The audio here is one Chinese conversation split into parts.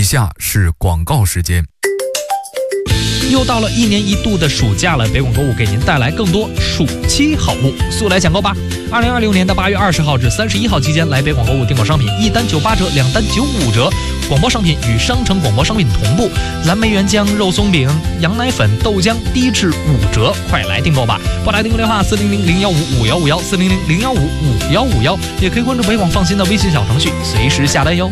下是广告时间。 又到了1年1度的暑假了，北广购物给您带来更多暑期好物，速来抢购吧！2026年的8月20号至31号期间，来北广购物订购商品，1单98折，2单95折。广播商品与商城广播商品同步，蓝莓原浆、肉松饼、羊奶粉、豆浆低至5折，快来订购吧！拨打订购电话400-015-5151，400-015-5151，也可以关注北广放心的微信小程序，随时下单哟。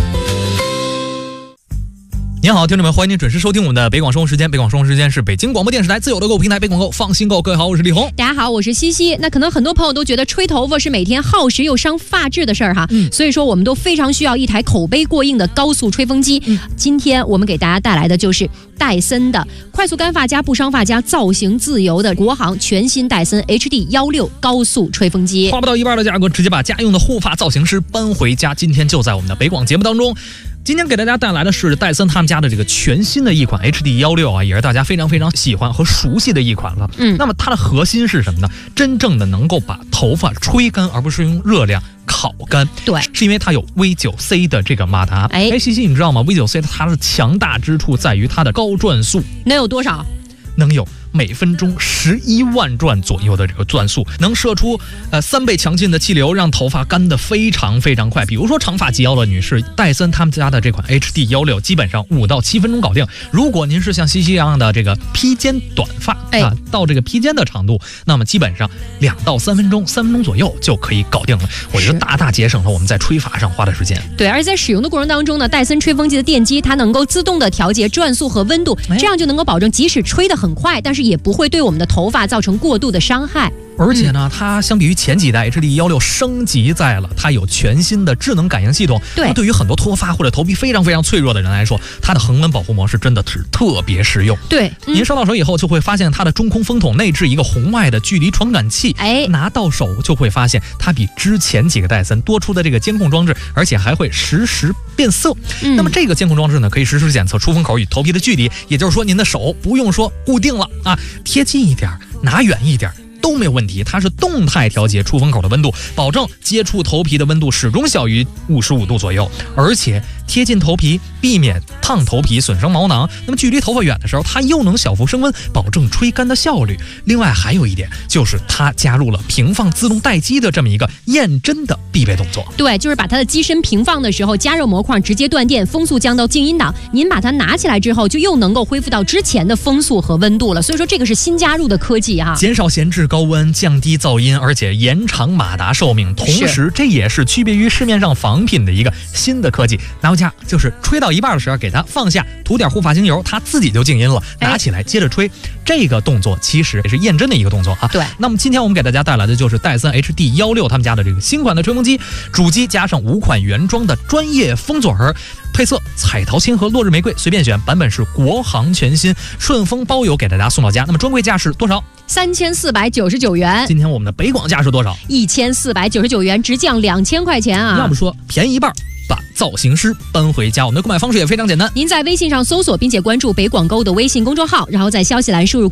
您好，听众们，欢迎您准时收听我们的北广生活时间。北广生活时间是北京广播电视台自有的购物平台北广购，放心购。各位好，我是李红。 大家好，我是西西。那可能很多朋友都觉得吹头发是每天耗时又伤发质的事儿哈，所以说我们都非常需要一台口碑过硬的高速吹风机。今天我们给大家带来的就是戴森的快速干发加不伤发加造型自由的国行全新戴森 HD16高速吹风机， 花不到一半的价格，直接把家用的护发造型师搬回家。今天就在我们的北广节目当中。今天给大家带来的是戴森他们家的这个全新的一款 HD16啊，也是大家非常非常喜欢和熟悉的一款了。那么它的核心是什么呢？真正的能够把头发吹干，而不是用热量烤干。 对， 是因为它有 V9C 的这个马达。西西，你知道吗？ V9C 它的强大之处在于它的高转速， 能有多少？ 能有每分钟11万转左右的这个转速，能射出3倍强劲的气流，让头发干得非常非常快。比如说长发及腰的女士，戴森他们家的这款 HD16基本上5到7分钟搞定。如果您是像西西一样的这个披肩短发到这个披肩的长度，那么基本上2到3分钟，3分钟左右就可以搞定了。我觉得大大节省了我们在吹发上花的时间。 对，而且在使用的过程当中呢，戴森吹风机的电机它能够自动的调节转速和温度，这样就能够保证即使吹得很快，但是也不会对我们的头发造成过度的伤害。 而且呢，它相比于前几代 HD16升级在了，它有全新的智能感应系统。对于很多脱发或者头皮非常非常脆弱的人来说，它的恒温保护模式真的是特别实用。 对， 您收到手以后就会发现它的中空风筒内置一个红外的距离传感器，拿到手就会发现它比之前几个戴森多出的这个监控装置，而且还会实时变色。那么这个监控装置呢，可以实时检测出风口与头皮的距离，也就是说您的手不用说固定了啊，贴近一点，拿远一点。都没有问题，它是动态调节出风口的温度，保证接触头皮的温度始终小于55度左右，而且贴近头皮，避免烫头皮损伤毛囊。那么距离头发远的时候，它又能小幅升温，保证吹干的效率。另外还有一点，就是它加入了平放自动待机的这么一个验真的必备动作。 对，就是把它的机身平放的时候，加热模块直接断电，风速降到静音档。您把它拿起来之后，就又能够恢复到之前的风速和温度了。所以说这个是新加入的科技哈， 减少闲置高温，降低噪音，而且延长马达寿命。同时这也是区别于市面上仿品的一个新的科技。拿回家就是吹到一半的时候给它放下，涂点护发精油，它自己就静音了，拿起来接着吹。这个动作其实也是验真的一个动作啊。 对， 那么今天我们给大家带来的就是戴森 HD16他们家的这个新款的吹风机，主机加上5款原装的专业封嘴儿，配色彩桃青和落日玫瑰，随便选，版本是国行全新，顺丰包邮给大家送到家。那么专柜价是多少 ？3499元。 今天我们的北广价是多少 ？1499元，直降2000块钱啊！ 要不说便宜一半，把造型师搬回家。我们的购买方式也非常简单， 您在微信上搜索并且关注北广购的微信公众号，然后在消息栏输入